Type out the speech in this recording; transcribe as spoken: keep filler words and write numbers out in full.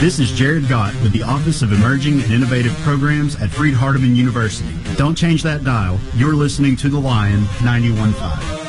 This is Jared Gott with the Office of Emerging and Innovative Programs at Freed Hardeman University. Don't change that dial. You're listening to The Lion ninety-one point five.